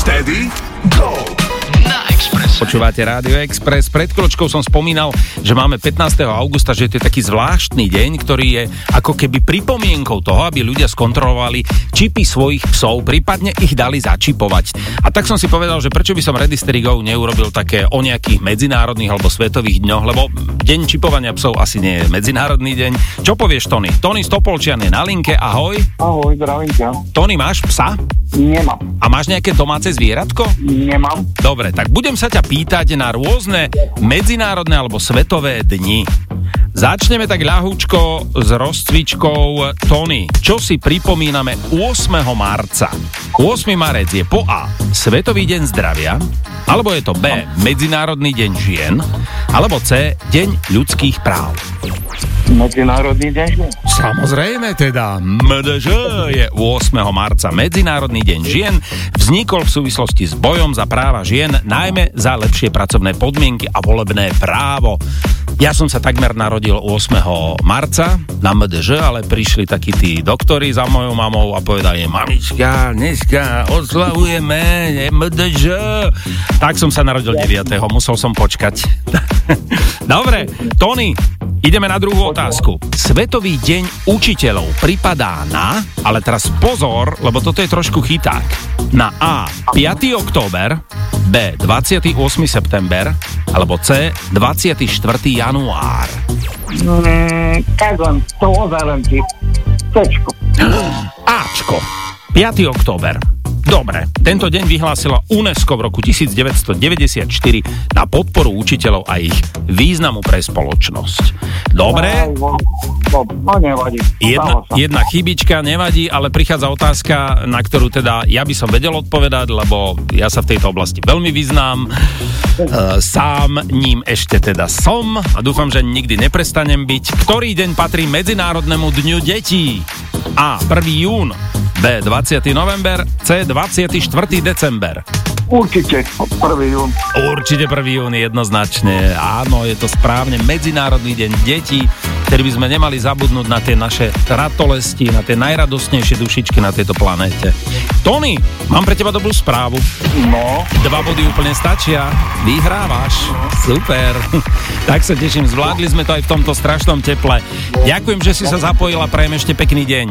Steady, go! Na Expresse. Počúvate Rádio Express. Pred chvíľočkou som spomínal, že máme 15. augusta, že to je taký zvláštny deň, ktorý je ako keby pripomienkou toho, aby ľudia skontrolovali čipy svojich psov, prípadne ich dali začipovať. A tak som si povedal, že prečo by som Ready Steady Go neurobil také o nejakých medzinárodných alebo svetových dňoch, lebo deň čipovania psov asi nie je medzinárodný deň. Čo povieš, Tony? Tony Stopolčian je na linke, ahoj. Ahoj, zdravím ťa. Tony, máš psa? Nemám. A máš nejaké domáce zvieratko? Nemám. Dobre, tak budem sa ťa pýtať na rôzne medzinárodné alebo svetové dni. Začneme tak ľahúčko s rozcvičkou. Tony, čo si pripomíname 8. marca? 8. marec je po A. Svetový deň zdravia, alebo je to B. Medzinárodný deň žien, alebo C. Deň ľudských práv. Medzinárodný deň. Samozrejme teda, MDŽ je 8. marca. Medzinárodný deň žien vznikol v súvislosti s bojom za práva žien, najmä za lepšie pracovné podmienky a volebné právo. Ja som sa takmer narodil 8. marca na MDŽ, ale prišli takí tí doktori za mojou mamou a povedali: mamička, dneska oslavujeme MDŽ. Tak som sa narodil 9. Musel som počkať. Dobre, Tony, ideme na druhú otázku. Svetový deň učiteľov pripadá na, ale teraz pozor, lebo toto je trošku chyták, na A. 5. október, B. 28. september, alebo C. 24. január. Tak len, to ozaj ti. Cčko. Ačko. 5. október. Dobre, tento deň vyhlásila UNESCO v roku 1994 na podporu učiteľov a ich významu pre spoločnosť. Dobre? No nevadí. Jedna chybička, nevadí, ale prichádza otázka, na ktorú teda ja by som vedel odpovedať, lebo ja sa v tejto oblasti veľmi vyznám. Sám ním ešte teda som a dúfam, že nikdy neprestanem byť. Ktorý deň patrí Medzinárodnému dňu detí? A. 1. jún, B. 20. november, C. 24. december. Určite 1. jún. Určite 1. jún, jednoznačne. Áno, je to správne. Medzinárodný deň detí, ktorý by sme nemali zabudnúť na tie naše ratolesti, na tie najradostnejšie dušičky na tejto planéte. Tony, mám pre teba dobrú správu. No. 2 body úplne stačia. Vyhrávaš. Super. Tak sa teším, zvládli sme to aj v tomto strašnom teple. Ďakujem, že si sa zapojila, prajem ešte pekný deň.